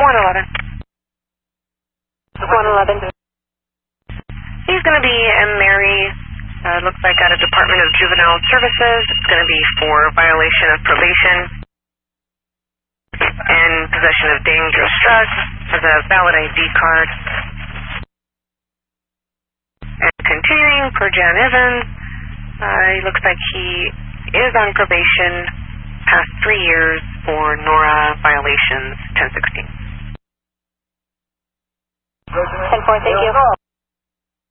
111. 111. He's going to be in Mary, looks like out of Department of Juvenile Services. It's going to be for violation of probation and possession of dangerous drugs for the valid ID card. And continuing for Jan Evans, he looks like he is on probation past 3 years for NORA violations 1016. 10-4, thank you.